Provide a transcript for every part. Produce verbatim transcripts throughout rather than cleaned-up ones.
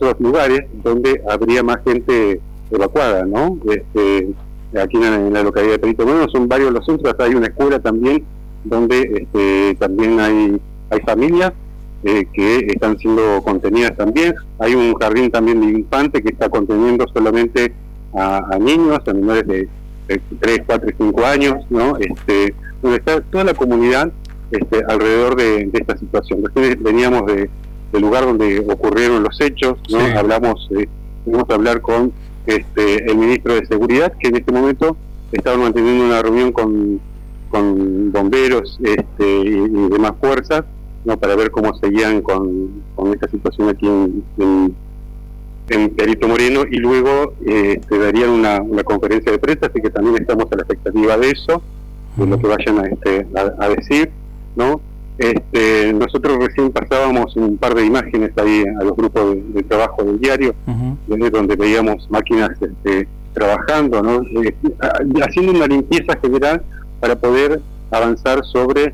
otros lugares donde habría más gente evacuada, ¿no? Este, aquí en, en la localidad de Perito Moreno son varios los centros, hasta hay una escuela también donde este, también hay, hay familias eh, que están siendo contenidas también. Hay un jardín también de infantes que está conteniendo solamente a, a niños, a menores de, de tres, cuatro y cinco años, ¿no? Este, donde está toda la comunidad este, alrededor de, de esta situación. Nosotros veníamos de, del lugar donde ocurrieron los hechos, ¿no? Sí. Hablamos, eh, vamos a hablar con este, el ministro de Seguridad, que en este momento estaba manteniendo una reunión con con bomberos este, y, y demás fuerzas, ¿no? Para ver cómo seguían con, con esta situación aquí en, en, en Perito Moreno, y luego eh, te darían una, una conferencia de prensa, así que también estamos a la expectativa de eso, de lo que vayan a, este, a, a decir, ¿no? Este, nosotros recién pasábamos un par de imágenes ahí a los grupos de, de trabajo del diario, uh-huh. desde donde veíamos máquinas este, trabajando, ¿no? Eh, haciendo una limpieza general para poder avanzar sobre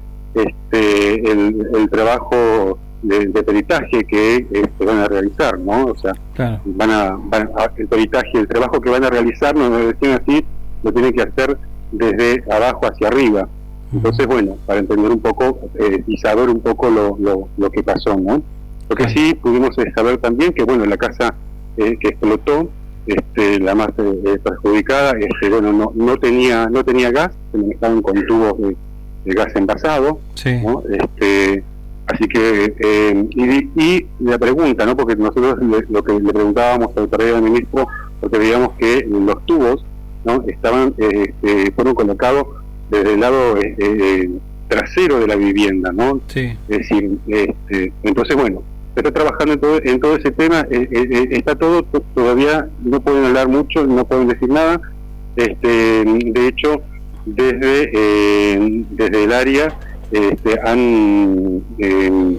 este el, el trabajo de, de peritaje que este, van a realizar, ¿no? O sea, claro. van, a, van a el peritaje, el trabajo que van a realizar, no nos decían así, lo tienen que hacer desde abajo hacia arriba. Entonces, bueno, para entender un poco eh, y saber un poco lo, lo, lo que pasó, ¿no? Lo que sí pudimos saber también que, bueno, la casa eh, que explotó, este, la más eh, perjudicada, este, bueno, no, no tenía no tenía gas, se manejaban con tubos de, de gas envasado, sí. ¿no? Este, así que eh, y, y la pregunta, ¿no? Porque nosotros le, lo que le preguntábamos al tarea del ministro, porque veíamos que los tubos, ¿no? estaban eh, eh, fueron colocados desde el lado eh, eh, trasero de la vivienda, ¿no? Sí. Es decir, este, entonces bueno, se está trabajando en todo, en todo ese tema, eh, eh, está todo, todavía no pueden hablar mucho, no pueden decir nada, este, de hecho, desde eh, desde el área este, han eh,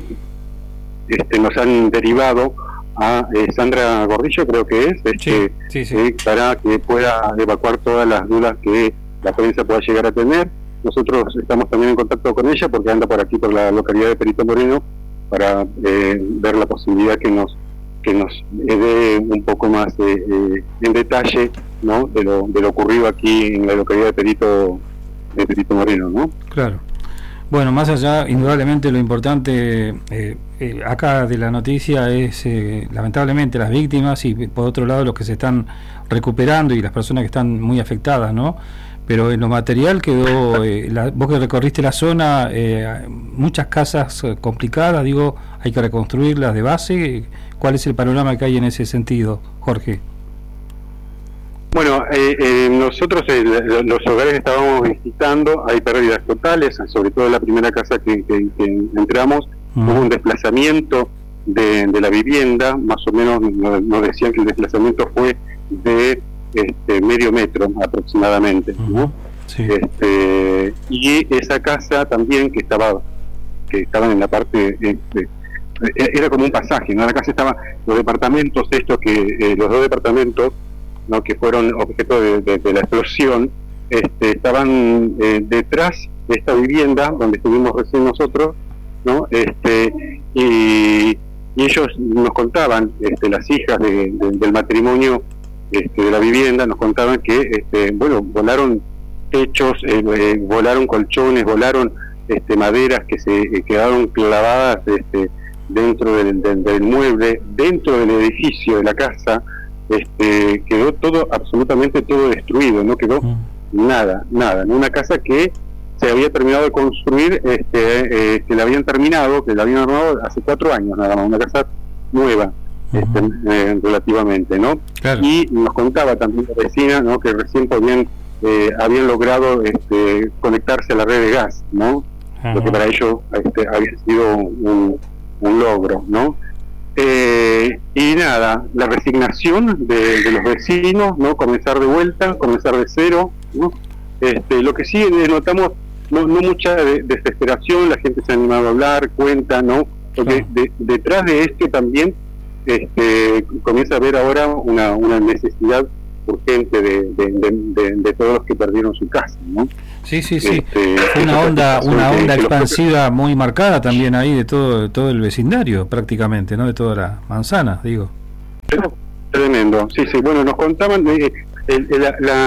este, nos han derivado a eh, Sandra Gordillo, creo que es, este, sí, sí, sí. Eh, para que pueda evacuar todas las dudas que la prensa pueda llegar a tener. Nosotros estamos también en contacto con ella porque anda por aquí, por la localidad de Perito Moreno, para eh, ver la posibilidad que nos que nos dé un poco más eh, eh, en detalle, ¿no? de lo de lo ocurrido aquí en la localidad de Perito de Perito Moreno, ¿no? Claro. Bueno, más allá, indudablemente lo importante eh, eh, acá de la noticia es eh, lamentablemente las víctimas y por otro lado los que se están recuperando y las personas que están muy afectadas, ¿no? Pero en lo material quedó, eh, la, vos que recorriste la zona, eh, muchas casas complicadas, digo, hay que reconstruirlas de base. ¿Cuál es el panorama que hay en ese sentido, Jorge? Bueno, eh, eh, nosotros eh, los hogares que estábamos visitando, hay pérdidas totales, sobre todo en la primera casa que, que, que entramos, uh-huh. hubo un desplazamiento de, de la vivienda, más o menos nos, nos decían que el desplazamiento fue de este, medio metro aproximadamente, uh-huh. ¿no? Sí. Este, y esa casa también que estaba que estaban en la parte este, era como un pasaje, ¿no? La casa estaba, los departamentos estos que eh, los dos departamentos, ¿no? que fueron objeto de, de, de la explosión, este, estaban eh, detrás de esta vivienda donde estuvimos recién nosotros, ¿no? Este, y, y ellos nos contaban, este, las hijas de, de, del matrimonio este, de la vivienda, nos contaban que este, bueno, volaron techos, eh, eh, volaron colchones, volaron este, maderas que se eh, quedaron clavadas este, dentro del, del, del mueble, dentro del edificio de la casa. Este, quedó todo, absolutamente todo destruido, no quedó mm. nada, nada, en una casa que se había terminado de construir, este, eh, que la habían terminado, que la habían armado hace cuatro años nada más, una casa nueva, uh-huh. este, eh, relativamente, ¿no? Claro. Y nos contaba también la vecina, ¿no? que recién podían, eh, habían logrado este, conectarse a la red de gas, ¿no? Uh-huh. Lo que para ellos este, había sido un, un logro, ¿no? Eh, y nada, la resignación de, de los vecinos, ¿no? Comenzar de vuelta, comenzar de cero, ¿no? Este, lo que sí notamos, no, no mucha de, desesperación, la gente se ha animado a hablar, cuenta, ¿no? Porque de, detrás de esto también este, comienza a haber ahora una, una necesidad urgente de, de, de, de, de todos los que perdieron su casa, ¿no? Sí, sí, sí. Este, Fue una onda, una onda expansiva muy marcada también ahí de todo, de todo el vecindario, prácticamente, ¿no? De toda la manzana, digo. Tremendo, sí, sí. Bueno, nos contaban de el, el, la,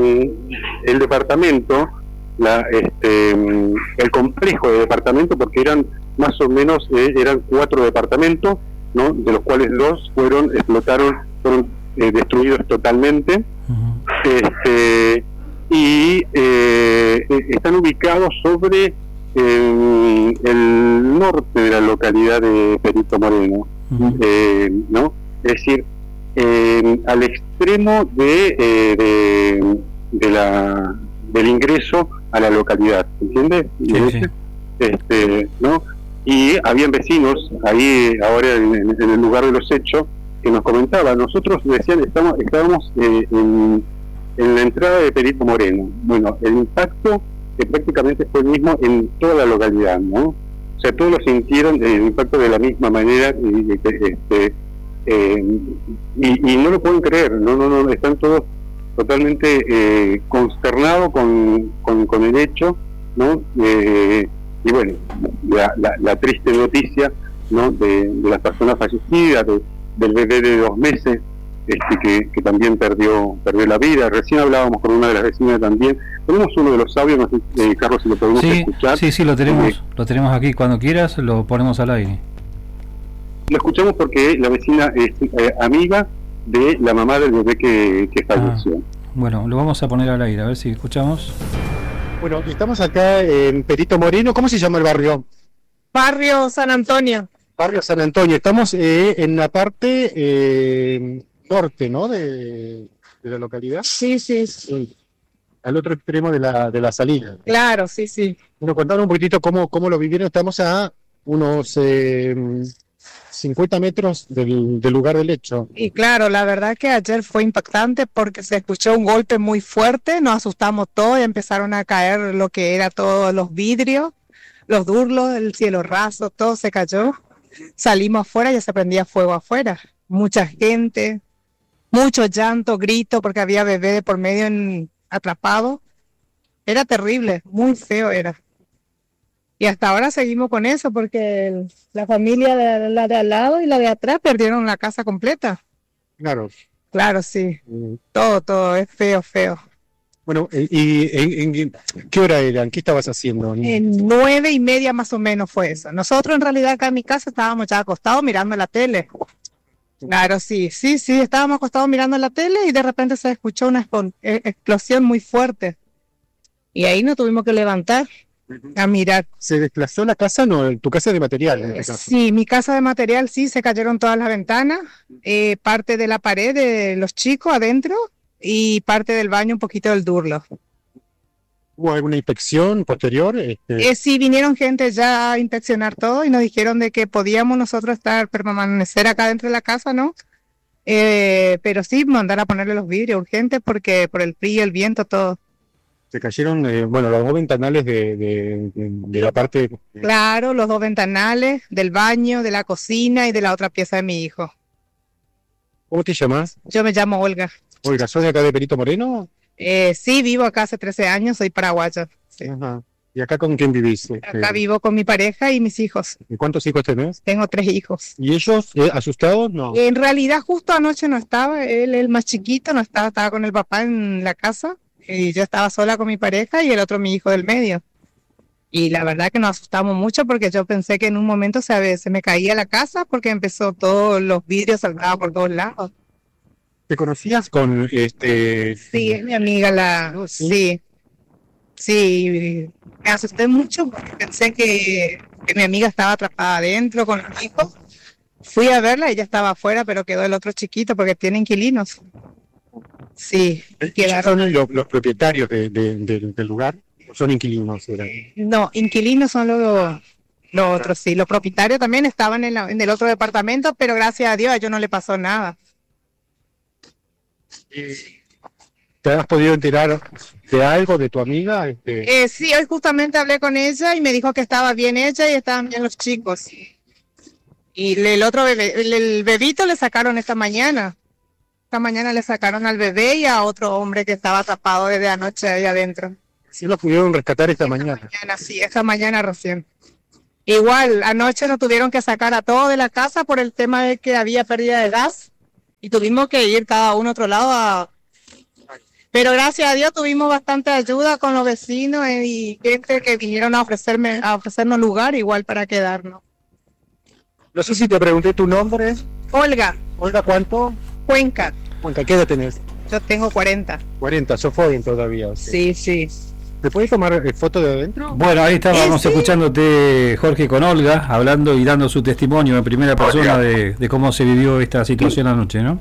el departamento, la, este, el complejo de departamento, porque eran más o menos eh, eran cuatro departamentos, ¿no? De los cuales dos fueron explotaron, fueron eh, destruidos totalmente, uh-huh. este, y eh, están ubicados sobre eh, el norte de la localidad de Perito Moreno, uh-huh. eh, ¿no? Es decir, eh, al extremo de, eh, de, de la del ingreso a la localidad, ¿entiendes? Sí, sí. Este, ¿no? Y habían vecinos ahí ahora en, en el lugar de los hechos que nos comentaban, nosotros decían estamos, estábamos eh, en, en la entrada de Perito Moreno. Bueno, el impacto que prácticamente fue el mismo en toda la localidad, ¿no? O sea, todos lo sintieron el impacto de la misma manera, y, este, eh, y, y no lo pueden creer, no, no, no, están todos totalmente eh, consternados con, con, con el hecho, ¿no? Eh, y bueno, la, la, la triste noticia, ¿no? de, de las personas fallecidas, de, del bebé de dos meses, este, que, que también perdió perdió la vida. Recién hablábamos con una de las vecinas también. Tenemos uno de los audios, no sé, eh, Carlos, si lo podemos sí, escuchar. Sí, sí, lo tenemos, eh, lo tenemos aquí. Cuando quieras lo ponemos al aire. Lo escuchamos porque la vecina es eh, amiga de la mamá del bebé que, que falleció. Ah, bueno, lo vamos a poner al aire, a ver si escuchamos. Bueno, estamos acá en Perito Moreno. ¿Cómo se llama el barrio? Barrio San Antonio. Barrio San Antonio. Estamos eh, en la parte eh, norte, ¿no? De, de la localidad. Sí, sí, sí. Al otro extremo de la, de la salida. Claro, sí, sí. Bueno, contaron un poquitito cómo, cómo lo vivieron. Estamos a unos eh, cincuenta metros del, del lugar del hecho. Y claro, la verdad que ayer fue impactante porque se escuchó un golpe muy fuerte, nos asustamos todos y empezaron a caer lo que era todos los vidrios, los durlos, el cielo raso, todo se cayó. Salimos afuera y ya se prendía fuego afuera. Mucha gente, mucho llanto, grito porque había bebé de por medio en, atrapado. Era terrible, muy feo era. Y hasta ahora seguimos con eso porque el, la familia de la de al lado y la de atrás perdieron la casa completa. Claro. Claro, sí. Mm. Todo, todo, es feo, feo. Bueno, ¿y en, en qué hora eran? ¿Qué estabas haciendo? En nueve y media más o menos fue eso. Nosotros en realidad acá en mi casa estábamos ya acostados mirando la tele. Claro, sí, sí, sí, estábamos acostados mirando la tele y de repente se escuchó una explosión muy fuerte. Y ahí nos tuvimos que levantar a mirar. ¿Se desplazó la casa? No, tu casa de material. En este caso. Sí, mi casa de material, sí, se cayeron todas las ventanas, eh, parte de la pared de los chicos adentro y parte del baño, un poquito del durlo. ¿Hubo alguna inspección posterior? Este... Eh, sí, vinieron gente ya a inspeccionar todo y nos dijeron de que podíamos nosotros estar, permanecer acá dentro de la casa, ¿no? Eh, pero sí, mandar a ponerle los vidrios urgentes porque por el frío, el viento, todo. Se cayeron, eh, bueno, los dos ventanales de, de, de, de la parte... Claro, los dos ventanales del baño, de la cocina y de la otra pieza de mi hijo. ¿Cómo te llamas? Yo me llamo Olga. Olga, ¿sos de acá de Perito Moreno? Eh, sí, vivo acá hace trece años, soy paraguaya. Sí. Ajá. ¿Y acá con quién vivís? Acá eh, vivo con mi pareja y mis hijos. ¿Y cuántos hijos tenés? Tengo tres hijos. ¿Y ellos eh, asustados? No. En realidad justo anoche no estaba, él, el más chiquito, no estaba, estaba con el papá en la casa. Y yo estaba sola con mi pareja y el otro mi hijo del medio. Y la verdad que nos asustamos mucho porque yo pensé que en un momento se, se me caía la casa porque empezó todos los vidrios saltados por todos lados. ¿Te conocías con este...? Sí, es mi amiga la... Sí. sí. Sí, me asusté mucho porque pensé que, que mi amiga estaba atrapada adentro con los hijos. Fui a verla, ella estaba afuera, pero quedó el otro chiquito porque tiene inquilinos. Sí, quedaron. ¿Son los, los propietarios de, de, de, del lugar? ¿O son inquilinos? ¿Era? No, inquilinos son los, los otros, sí. Los propietarios también estaban en, la, en el otro departamento, pero gracias a Dios a ellos no le pasó nada. ¿Te has podido enterar de algo de tu amiga? Este... Eh, sí, hoy justamente hablé con ella y me dijo que estaba bien ella y estaban bien los chicos. Y el otro bebé, el, el bebito le sacaron esta mañana. Esta mañana le sacaron al bebé y a otro hombre que estaba atrapado desde anoche ahí adentro. Sí lo pudieron rescatar esta, esta mañana. mañana. Sí, esta mañana recién. Igual, anoche nos tuvieron que sacar a todos de la casa por el tema de que había pérdida de gas. y tuvimos que ir cada uno a otro lado a... Pero gracias a Dios tuvimos bastante ayuda con los vecinos y gente que vinieron a ofrecerme, a ofrecernos lugar igual para quedarnos. No sé si te pregunté tu nombre. Olga. Olga, ¿cuánto? Cuenca. Cuenca, ¿qué edad tenés? Yo tengo cuarenta. cuarenta, sos joven todavía. Sí, sí. ¿Te puedes tomar eh, foto de adentro? Bueno, ahí estábamos Eh, sí. escuchándote, Jorge, con Olga, hablando y dando su testimonio en primera persona de, de cómo se vivió esta situación anoche, ¿no?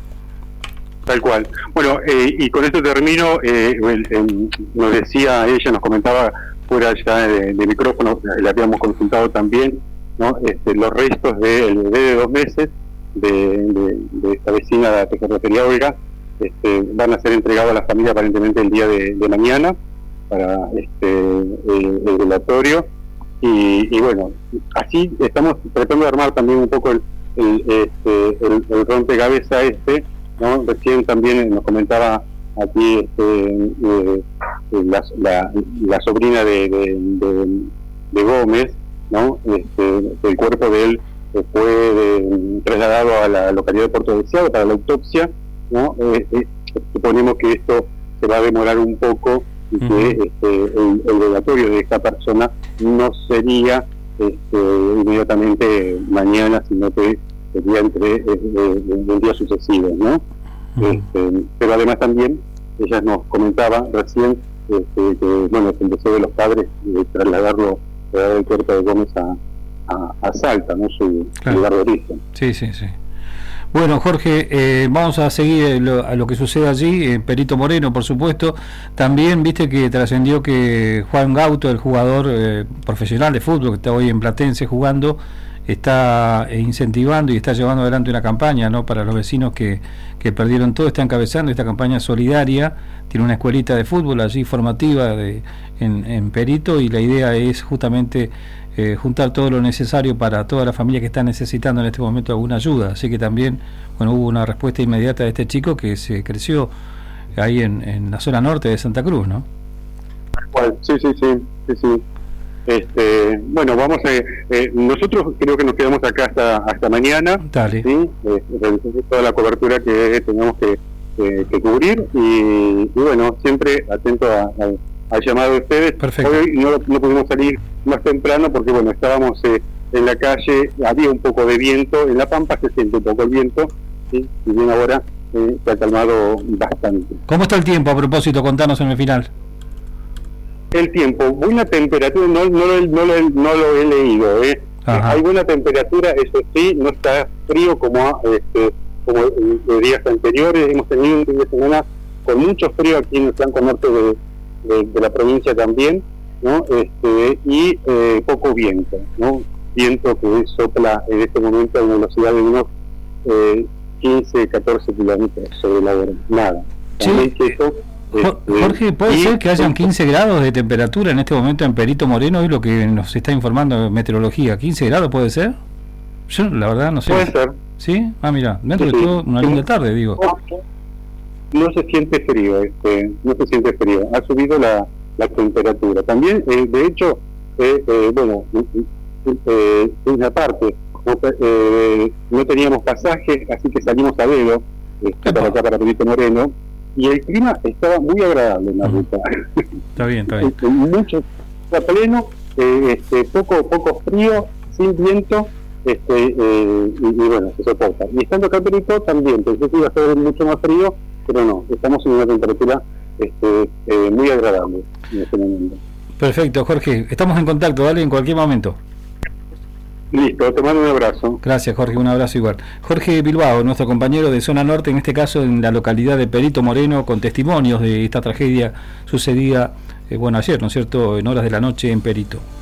Tal cual. Bueno, eh, y con esto termino. Eh, el- el- nos decía ella, nos comentaba fuera ya de, de micrófono, le habíamos consultado también, ¿no? Este, los restos del bebé de dos meses de, de, de esta vecina que se refería Olga, este, van a ser entregados a la familia aparentemente el día de, de mañana para este, el, el velatorio. Y, y bueno, así estamos tratando de armar también un poco el, el, este, el, el rompecabezas este, ¿no? Recién también nos comentaba aquí este, eh, la, la, la sobrina de, de, de, de Gómez, ¿no? Este, el cuerpo de él eh, fue de, trasladado a la localidad de Puerto Deseado para la autopsia, ¿no? Eh, eh, suponemos que esto se va a demorar un poco y que Ujú. este, el, el velatorio de esta persona no sería este, inmediatamente mañana, sino que sería entre eh, eh, en días sucesivos, ¿no? Ujú. Este, pero además también ella nos comentaba recién este, que bueno, el deseo de los padres de trasladarlo, trasladar el cuerpo de Gómez a, a, a Salta, ¿no? Su Claro. lugar de origen. Sí, sí, sí. Bueno, Jorge, eh, vamos a seguir lo, a lo que sucede allí. eh, Perito Moreno, por supuesto. También viste que trascendió que Juan Gauto, el jugador eh, profesional de fútbol que está hoy en Platense jugando, está eh, incentivando y está llevando adelante una campaña, ¿no? Para los vecinos que, que perdieron todo. Está encabezando esta campaña solidaria. Tiene una escuelita de fútbol allí formativa de, en, en Perito, y la idea es justamente eh, juntar todo lo necesario para toda la familia que está necesitando en este momento alguna ayuda. Así que también, bueno, hubo una respuesta inmediata de este chico que se creció ahí en, en la zona norte de Santa Cruz, ¿no? Bueno, sí, sí, sí, sí, sí. Este, bueno, vamos a, eh, nosotros creo que nos quedamos acá hasta hasta mañana, Dale. ¿sí? Eh, realizamos toda la cobertura que tenemos que, que, que cubrir y, y bueno, siempre atento a, a- al llamado de ustedes. Perfecto. Hoy no, no pudimos salir más temprano porque bueno, estábamos eh, en la calle, había un poco de viento, en La Pampa se siente un poco el viento, ¿sí? Y bien ahora eh, se ha calmado bastante. ¿Cómo está el tiempo a propósito? Contanos en el final. El tiempo, buena temperatura, no, no, lo, no, lo, no lo he leído, ¿eh? Ajá. Hay buena temperatura, eso sí, no está frío como, este, como los días anteriores. Hemos tenido un fin de semana con mucho frío aquí en el flanco norte de, de, de la provincia también, ¿no? Este, y eh, poco viento, ¿no? Viento que sopla en este momento a una velocidad de unos eh, quince, catorce kilómetros sobre la hora, nada. Sí. También que eso, Jo- este, Jorge, ¿puede y- ser que hayan quince grados de temperatura en este momento en Perito Moreno? Es lo que nos está informando Meteorología. ¿quince grados puede ser? Yo la verdad no sé. Puede ser. ¿Sí? Ah, mira, dentro Sí, de sí. todo una Sí. linda tarde, digo. No se siente frío, este, no se siente frío. Ha subido la, la temperatura. También, eh, de hecho, eh, eh, bueno, eh, una parte, no, eh, no teníamos pasaje, así que salimos a dedo, este, Epa. para acá, para Perito Moreno, y el clima estaba muy agradable en la Ujú. ruta. Está bien, está bien. Este, mucho a pleno, eh, este, poco poco frío, sin viento, este, eh, y, y bueno, se soporta. Y estando acá en Perito también, pensé que iba a ser mucho más frío, pero no, estamos en una temperatura este, eh, muy agradable en este momento. Perfecto, Jorge. Estamos en contacto, dale, en cualquier momento. Listo, te mando un abrazo. Gracias, Jorge, un abrazo igual. Jorge Bilbao, nuestro compañero de Zona Norte, en este caso en la localidad de Perito Moreno, con testimonios de esta tragedia sucedida, eh, bueno, ayer, ¿no es cierto?, en horas de la noche en Perito.